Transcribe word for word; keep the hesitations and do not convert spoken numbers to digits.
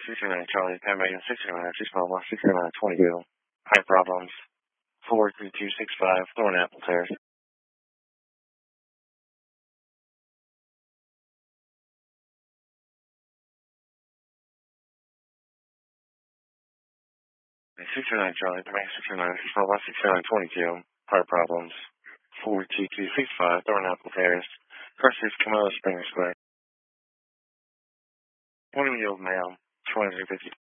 sixty-nine Charlie, Pan American sixty-nine, sixty-nine, sixty-nine, twenty-two. High problems. four three two six five, Thornapple Terrace. sixty-nine Charlie, Pan American sixty-nine, sixty-nine, sixty-nine, twenty-two. High problems. four two two six five, Thornapple Terrace. Car six, Camilla Springer Square. twenty year old male, twenty-three fifty.